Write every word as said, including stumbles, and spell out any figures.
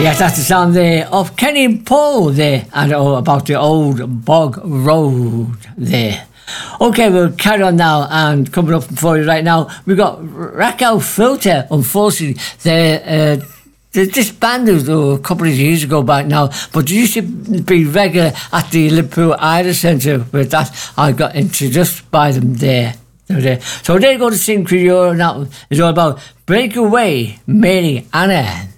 yes, that's the sound there of Kenny Paul there, and all about the old bog road there. Okay, we'll carry on now, and coming up for you right now, we've got Raquel Filter. Unfortunately, they're, uh, they disbanded a couple of years ago back now, but they used to be regular at the Liverpool Irish Centre. With that, I got introduced by them there. there. So they're going to sing for you now. It's all about Breakaway, Mary Anna.